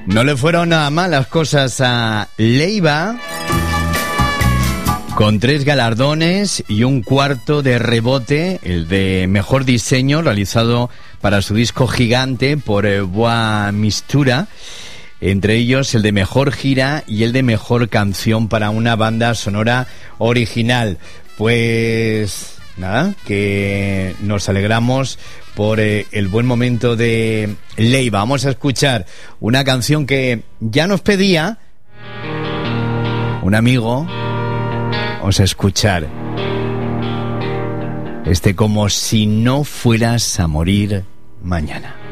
No le fueron nada mal las cosas a Leiva, con 3 galardones y un cuarto de rebote, el de mejor diseño realizado para su disco Gigante por Boa Mistura, entre ellos el de mejor gira y el de mejor canción para una banda sonora original. Pues nada, que nos alegramos por el buen momento de Leiva. Vamos a escuchar una canción que ya nos pedía un amigo. Vamos a escuchar Como si no fueras a morir mañana.